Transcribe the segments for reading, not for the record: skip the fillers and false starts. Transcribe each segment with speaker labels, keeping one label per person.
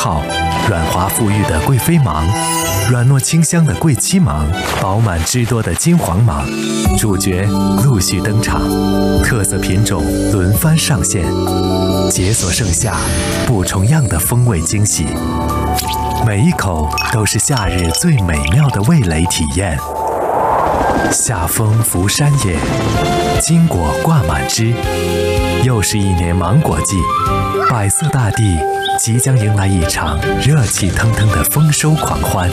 Speaker 1: 号，软滑馥郁的贵妃芒，软糯清香的贵妻芒，饱满汁多的金黄芒，主角陆续登场，特色品种轮番上线，解锁盛夏不重样的风味惊喜，每一口都是夏日最美妙的味蕾体验。夏风拂山野，金果挂满枝，又是一年芒果季，百色大地即将迎来一场热气腾腾的丰收狂欢。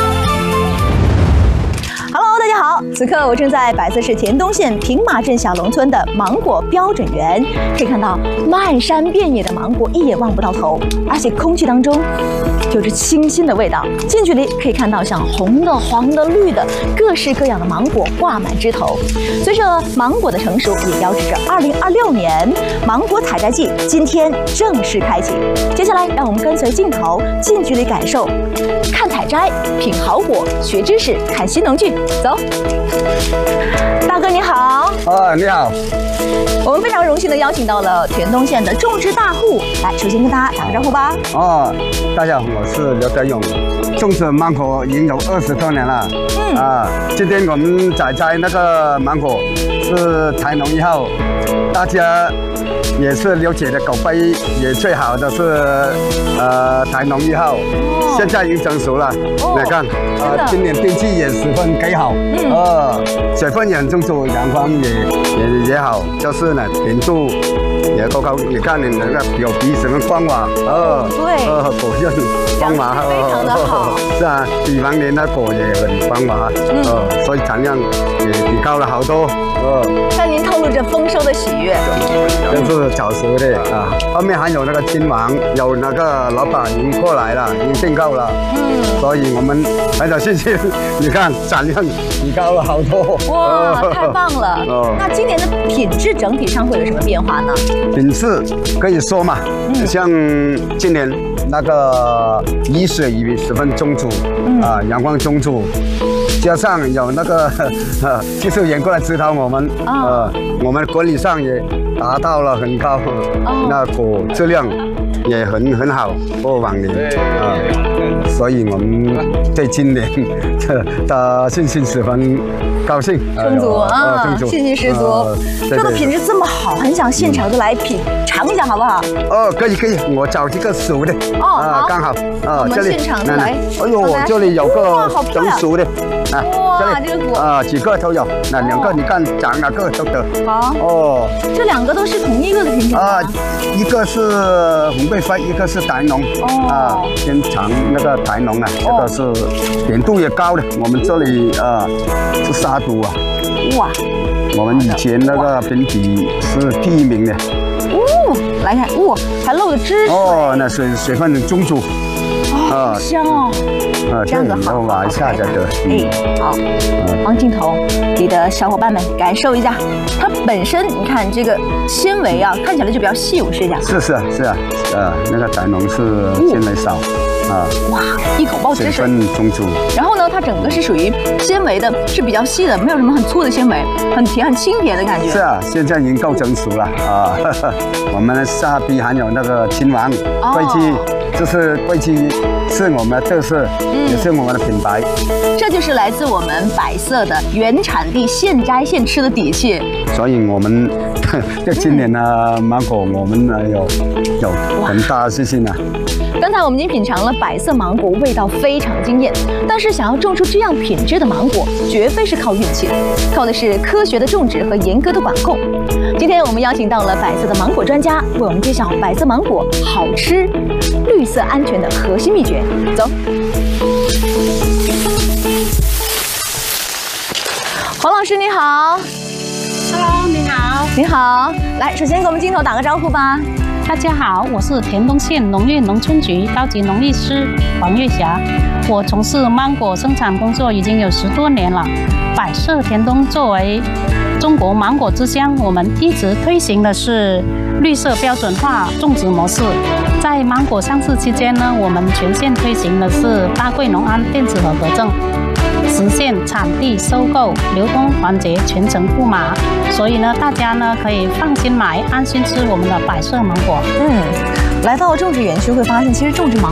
Speaker 2: 大家好，此刻我正在百色市田东县平马镇小龙村的芒果标准园，可以看到漫山遍野的芒果，一眼望不到头，而且空气当中有着清新的味道。近距离可以看到像红的、黄的、绿的，各式各样的芒果挂满枝头。随着芒果的成熟，也标志着2026年芒果采摘季今天正式开启。接下来，让我们跟随镜头近距离感受，看采摘，品好果，学知识，看新农具，走。大哥你好，
Speaker 3: 你好。
Speaker 2: 我们非常荣幸的邀请到了田东县的种植大户，来，首先跟大家打个招呼吧。
Speaker 3: 大家好，我是刘德勇，种植芒果已经有20多年了。今天我们采摘那个芒果是台农1号，大家也是了解的口碑也最好的是台农1号，现在已经成熟了。你看，今年天气也十分给好，水分也很充足，阳光也好，就是呢甜度也够高。你看你那个表皮什么光滑，
Speaker 2: 对，
Speaker 3: 果润光滑，
Speaker 2: 非常的好。
Speaker 3: 是啊，比往年的果也很光滑，所以产量也提高了好多。
Speaker 2: 向您透露着丰收的喜悦。
Speaker 3: 这是早熟的啊，后面还有那个金芒，有那个老板已经过来了，已经订购了。所以我们很有信心。你看产量提高了好多。
Speaker 2: 哇，太棒了！那今年的品质整体上会有什么变化呢？
Speaker 3: 品质可以说嘛，像今年那个雨水也十分充足，阳光充足。加上有那个技术员过来指导我们，我们管理上也达到了很高，那果质量也很好，过往年所以我们对今年的信心十分高兴，
Speaker 2: 充足啊，信心十足。这个品质这么好，很想现场就来尝一下，好不好？
Speaker 3: 可以，我找几个熟的，刚好，
Speaker 2: 我们现场就来。
Speaker 3: 哎呦，我这里有个成熟的。
Speaker 2: 哇，这个果
Speaker 3: 几个都有，那2个你看长哪个都得。
Speaker 2: 好，这2个都是同一个的品种
Speaker 3: 一个是红贵妃，一个是台农。偏长那个台农啊，这个是甜度也高的。我们这里是沙都啊。哇，我们以前那个评比是第1名的。
Speaker 2: 来看，还漏了汁水。
Speaker 3: 那水分很充足。
Speaker 2: 好香哦。这样子好，
Speaker 3: 挖一下才得。
Speaker 2: 好，望镜头里的小伙伴们感受一下，它本身你看这个纤维啊，看起来就比较细，我试一下。是
Speaker 3: 啊，那个台农是纤维少。
Speaker 2: 哇，一口爆汁水，
Speaker 3: 水分充足。
Speaker 2: 然后呢，它整个是属于纤维的，是比较细的，没有什么很粗的纤维，很甜、很清甜的感觉。
Speaker 3: 是啊，现在已经够成熟了我们下边还有那个金芒贵妻，就是贵妻是我们的特色，也是我们的品牌。
Speaker 2: 这就是来自我们百色的原产地，现摘现吃的底气。
Speaker 3: 所以我们对今年的芒果，我们有很大的信心啊。
Speaker 2: 刚才我们已经品尝了百色芒果，味道非常惊艳。但是想要种出这样品质的芒果，绝非是靠运气的，靠的是科学的种植和严格的管控。今天我们邀请到了百色的芒果专家，为我们揭晓百色芒果好吃、绿色安全的核心秘诀。走。黄老师你好。
Speaker 4: Hello， 你好。
Speaker 2: 你好，来，首先给我们镜头打个招呼吧。
Speaker 4: 大家好，我是田东县农业农村局高级农艺师黄月霞。我从事芒果生产工作已经有10多年了。百色田东作为中国芒果之乡，我们一直推行的是绿色标准化种植模式。在芒果上市期间呢，我们全县推行的是大贵农安电子合格证，实现产地收购、流通环节全程不麻。所以呢，大家呢可以放心买，安心吃我们的百色芒果。
Speaker 2: 来到种植园区会发现，其实种植芒